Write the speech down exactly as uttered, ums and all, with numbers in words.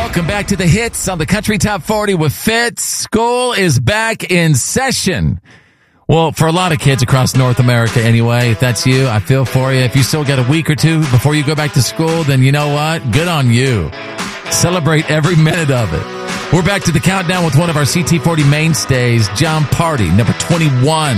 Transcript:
Welcome back to the hits on the Country Top forty with Fitz. School is back in session. Well, for a lot of kids across North America anyway, if that's you, I feel for you. If you still got a week or two before you go back to school, then you know what? Good on you. Celebrate every minute of it. We're back to the countdown with one of our C T forty mainstays, John Party, number twenty-one.